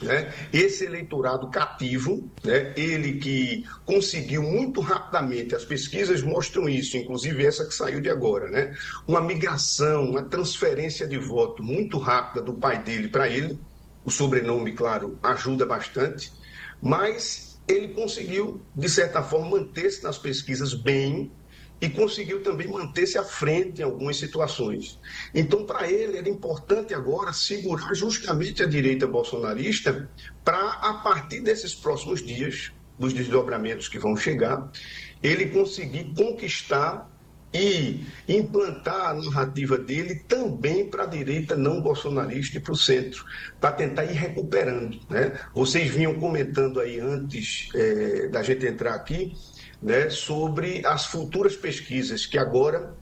né? Esse eleitorado cativo, né? Ele que conseguiu muito rapidamente, as pesquisas mostram isso, inclusive essa que saiu de agora, né? Uma migração, uma transferência de voto muito rápida do pai dele para ele. O sobrenome, claro, ajuda bastante, mas ele conseguiu, de certa forma, manter-se nas pesquisas bem e conseguiu também manter-se à frente em algumas situações. Então, para ele, era importante agora segurar justamente a direita bolsonarista para, a partir desses próximos dias, dos desdobramentos que vão chegar, ele conseguir conquistar e implantar a narrativa dele também para a direita não bolsonarista e para o centro, para tentar ir recuperando, né? Vocês vinham comentando aí antes da gente entrar aqui, né, sobre as futuras pesquisas, que agora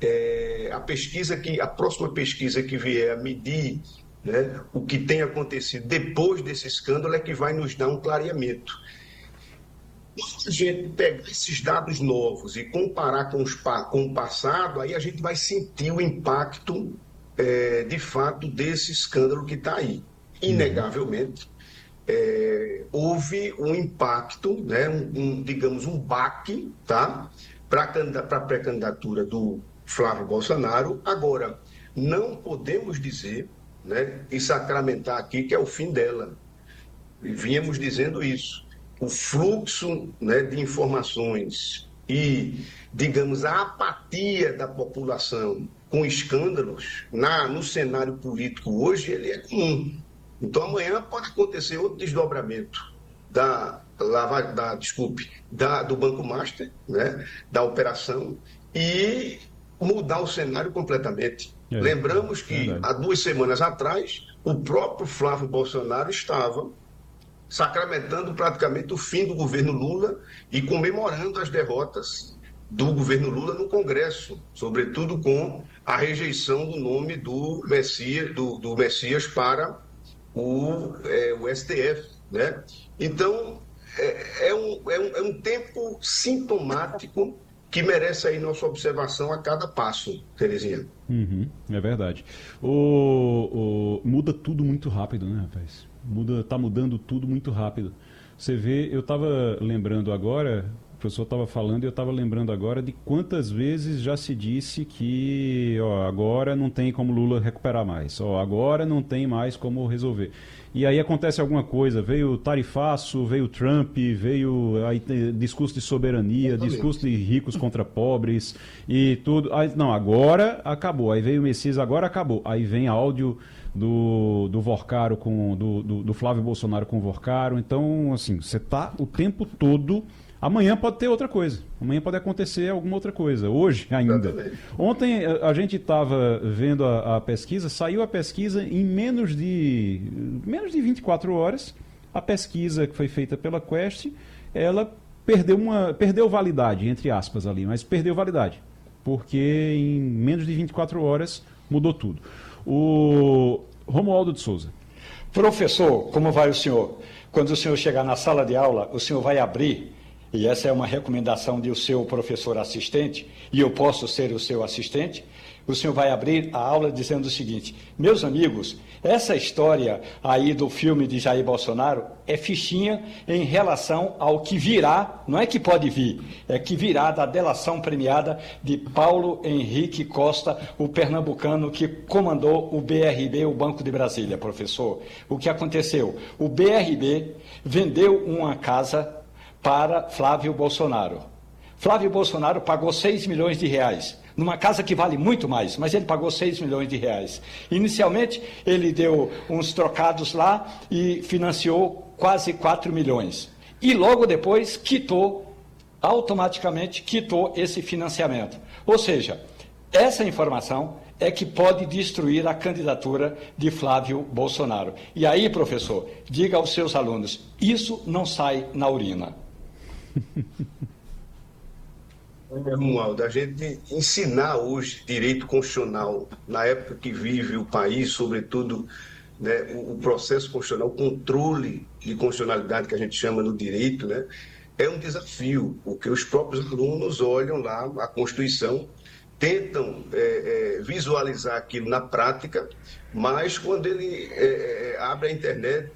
a próxima pesquisa que vier a medir, né, o que tem acontecido depois desse escândalo é que vai nos dar um clareamento. Se a gente pegar esses dados novos e comparar com o passado, aí a gente vai sentir o impacto, de fato, desse escândalo que está aí. Inegavelmente, houve um impacto, né, digamos, um baque, tá, para a pré-candidatura do Flávio Bolsonaro. Agora, não podemos dizer, né, e sacramentar aqui que é o fim dela. E vínhamos dizendo isso. O fluxo, né, de informações e, digamos, a apatia da população com escândalos no cenário político hoje, ele é comum. Então, amanhã pode acontecer outro desdobramento do Banco Master, né, da operação, e mudar o cenário completamente. Lembramos que, há 2 semanas atrás, o próprio Flávio Bolsonaro estava sacramentando praticamente o fim do governo Lula e comemorando as derrotas do governo Lula no Congresso, sobretudo com a rejeição do nome do Messias para o STF, né? Então, é um tempo sintomático que merece aí nossa observação a cada passo, Terezinha. É verdade. Muda tudo muito rápido, né, rapaz? Tá mudando tudo muito rápido. Você vê, eu estava lembrando agora, o professor estava falando e eu estava lembrando agora de quantas vezes já se disse que agora não tem como Lula recuperar mais, agora não tem mais como resolver. E aí acontece alguma coisa, veio o tarifaço, veio o Trump, veio aí, discurso de soberania, discurso de ricos contra pobres e tudo. Aí, não, agora acabou. Aí veio o Messias, agora acabou. Aí vem áudio do Vorcaro do Flávio Bolsonaro com o Vorcaro. Então, assim, você está o tempo todo. Amanhã pode ter outra coisa. Amanhã pode acontecer alguma outra coisa. Hoje ainda. Ontem a gente estava vendo a pesquisa, saiu a pesquisa em menos de 24 horas. A pesquisa que foi feita pela Quest, ela perdeu validade, entre aspas ali, mas perdeu validade. Porque em menos de 24 horas mudou tudo. O Romualdo de Souza. Professor, como vai o senhor? Quando o senhor chegar na sala de aula, o senhor vai abrir, e essa é uma recomendação do seu professor assistente, e eu posso ser o seu assistente, o senhor vai abrir a aula dizendo o seguinte: meus amigos, essa história aí do filme de Jair Bolsonaro é fichinha em relação ao que virá, não é que pode vir, é que virá da delação premiada de Paulo Henrique Costa, o pernambucano que comandou o BRB, o Banco de Brasília, professor. O que aconteceu? O BRB vendeu uma casa para Flávio Bolsonaro. Flávio Bolsonaro pagou 6 milhões de reais, numa casa que vale muito mais, mas ele pagou 6 milhões de reais. Inicialmente, ele deu uns trocados lá e financiou quase 4 milhões. E logo depois, automaticamente quitou esse financiamento. Ou seja, essa informação é que pode destruir a candidatura de Flávio Bolsonaro. E aí, professor, diga aos seus alunos, isso não sai na urina. Romualdo, a gente ensinar hoje direito constitucional, na época que vive o país, sobretudo, né, o processo constitucional, o controle de constitucionalidade que a gente chama no direito, né, é um desafio, porque os próprios alunos olham lá a Constituição, tentam visualizar aquilo na prática, mas quando ele abre a internet